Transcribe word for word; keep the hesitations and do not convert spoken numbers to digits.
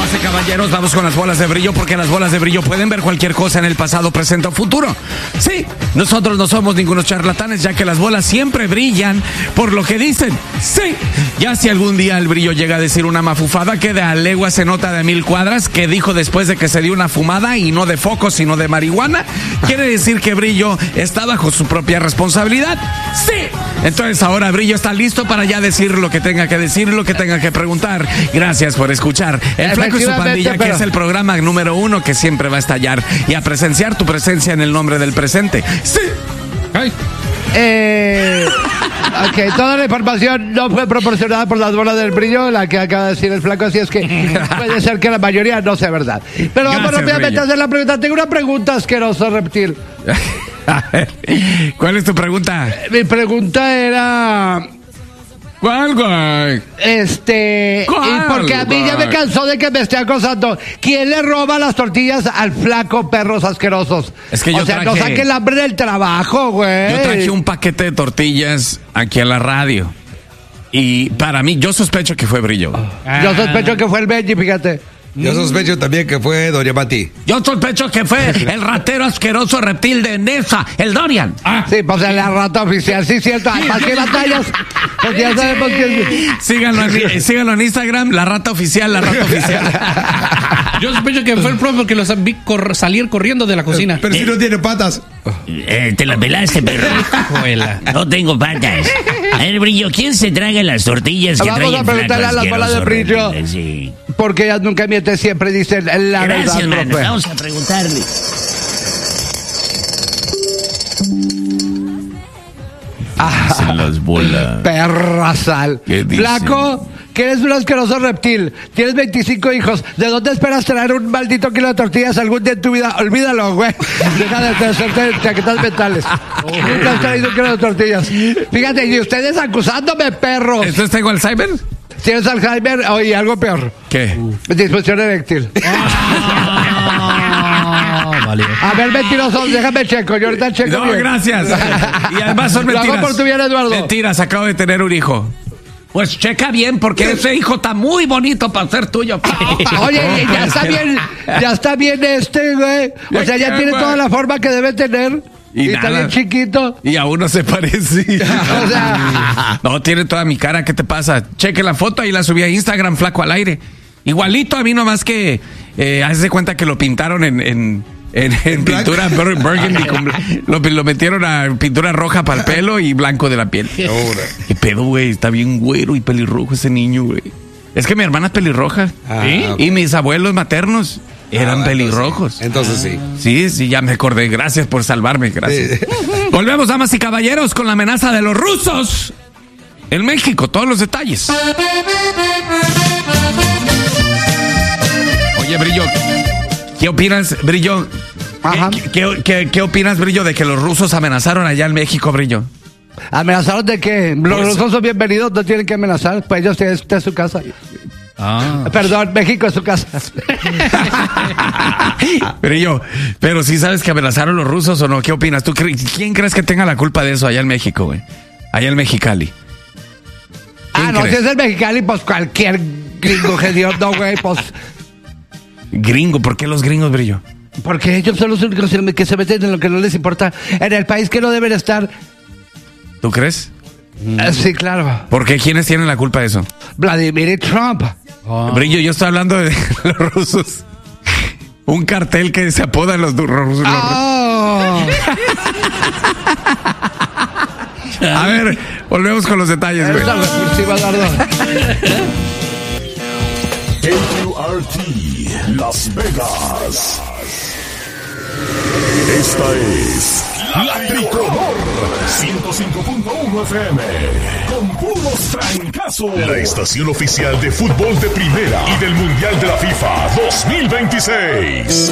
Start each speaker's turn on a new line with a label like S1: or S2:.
S1: Damas y caballeros, vamos con las bolas de brillo, porque las bolas de brillo pueden ver cualquier cosa en el pasado, presente o futuro. Sí, nosotros no somos ningunos charlatanes, ya que las bolas siempre brillan por lo que dicen. Sí, ya si algún día el brillo llega a decir una mafufada que de a legua se nota de mil cuadras, que dijo después de que se dio una fumada y no de foco sino de marihuana, quiere decir que Brillo está bajo su propia responsabilidad. Sí, entonces ahora Brillo está listo para ya decir lo que tenga que decir, lo que tenga que preguntar. Gracias por escuchar El Flaco y su Pandilla, pero... que es el programa número uno que siempre va a estallar y a presenciar tu presencia en el nombre del presente. Sí.
S2: Ay.
S3: Eh, ok, toda la información no fue proporcionada por las bolas del brillo, la que acaba de decir el Flaco, así es que puede ser que la mayoría no sea verdad. Pero vamos rápidamente a hacer la pregunta. Tengo una pregunta, asqueroso reptil.
S1: ¿Cuál es tu pregunta?
S3: Mi pregunta era...
S1: ¿Cuál, güey?
S3: Este...
S1: ¿Cuál,
S3: y porque a mí ya me cansó de que me esté acosando. ¿Quién le roba las tortillas al Flaco, perros asquerosos?
S1: Es que yo
S3: O sea,
S1: traje...
S3: no saque el hambre del trabajo, güey.
S1: Yo traje un paquete de tortillas aquí a la radio. Y para mí, yo sospecho que fue Brillo.
S3: Ah. Yo sospecho que fue el Benji, fíjate.
S4: Yo sospecho también que fue Doña Mati.
S1: Yo sospecho que fue el ratero asqueroso reptil de Nesa, el Dorian.
S3: Ah. Sí, pues en la rata oficial, sí, cierto. ¿Para qué batallas? Pues ya sabemos que...
S1: Síganlo en, síganlo en Instagram, la rata oficial, la rata oficial.
S2: Yo sospecho que fue el propio que los vi cor- salir corriendo de la cocina.
S4: Pero si no tiene patas.
S5: Eh, te la pelaste, perro.
S2: Juela.
S5: No tengo patas. A ver, Brillo, ¿quién se traga las tortillas que
S3: Vamos
S5: trae
S3: a
S5: el
S3: preguntarle
S5: Flaco
S3: a las bolas de
S5: asqueroso
S3: Brillo.
S5: reptil? Sí.
S3: Porque ellas nunca mienten, siempre dicen la
S5: Gracias,
S3: verdad,
S5: hermano.
S3: profe.
S5: Vamos a preguntarle.
S1: Dicen las bolas.
S3: Perra sal.
S1: ¿Qué dicen?
S3: Flaco, que eres un asqueroso reptil. Tienes veinticinco hijos. ¿De dónde esperas traer un maldito kilo de tortillas algún día en tu vida? Olvídalo, güey. Deja de hacerte chaquetas mentales. Nunca has traído un kilo de tortillas. Fíjate, y ustedes acusándome, perros.
S1: ¿Entonces tengo Alzheimer?
S3: ¿Tienes Alzheimer? Oye, algo peor.
S1: ¿Qué?
S3: Disfunción eréctil.
S2: Ah, vale.
S3: A ver, mentirosos, déjame checo. Yo ahorita checo.
S1: No,
S3: bien.
S1: gracias. Y además son
S3: Lo hago
S1: mentiras.
S3: por tu bien, Eduardo.
S1: Mentiras, acabo de tener un hijo. Pues checa bien, porque ese hijo está muy bonito para ser tuyo.
S3: Oye, ya está bien, ya está bien este, güey. O sea, ya tiene toda la forma que debe tener.
S1: Y
S3: Y, está
S1: nada.
S3: bien chiquito.
S1: Y aún no se parece.
S3: O sea,
S1: No, tiene toda mi cara. ¿Qué te pasa? Cheque la foto y la subí a Instagram, Flaco al aire. Igualito a mí, nomás que eh, haz de cuenta que lo pintaron en, en, en, en pintura bur- burgundy. con- lo, lo metieron a pintura roja para el pelo y blanco de la piel. ¿Qué pedo, güey? Está bien güero y pelirrojo ese niño, güey. Es que mi hermana es pelirroja.
S4: Ah,
S1: ¿Sí?
S4: ok.
S1: Y mis abuelos maternos eran
S4: Ah,
S1: pelirrojos.
S4: Entonces sí.
S1: Sí, sí, ya me acordé. Gracias por salvarme, gracias.
S4: Sí.
S1: Volvemos, damas y caballeros, con la amenaza de los rusos en México. Todos los detalles. Oye, Brillo, ¿qué opinas, Brillo?
S3: Ajá.
S1: ¿Qué, qué, qué, qué opinas, Brillo, de que los rusos amenazaron allá en México, Brillo?
S3: ¿amenazaron de qué? Los
S1: Pues-
S3: rusos son bienvenidos, no tienen que amenazar. Pues ellos tienen esta es su casa.
S2: Ah.
S3: Perdón, México es su casa.
S1: Brillo, pero sí sabes que amenazaron los rusos o no. ¿Qué opinas? ¿Tú cre- ¿Quién crees que tenga la culpa de eso allá en México, güey? Allá en Mexicali.
S3: Ah, no, si
S1: crees?
S3: es el Mexicali, pues cualquier gringo hediondo, güey, pues...
S1: Gringo, ¿por qué los gringos, Brillo?
S3: Porque ellos son los únicos que se meten en lo que no les importa. En el país que no deben estar...
S1: ¿Tú crees?
S3: Eh, sí, claro.
S1: ¿Por qué? ¿Quiénes tienen la culpa de eso?
S3: Vladimir y Trump.
S2: Ah.
S1: Brillo, yo estoy hablando de los rusos. Un cartel que se apoda los du- rusos.
S3: Oh.
S1: A ver, volvemos con los detalles, güey.
S3: Esa recursiva, Eduardo.
S6: K Q R T Las Vegas. Esta es La Tricolor ciento cinco punto uno F M con puros trancazos. La estación oficial de fútbol de primera y del Mundial de la FIFA dos mil veintiséis.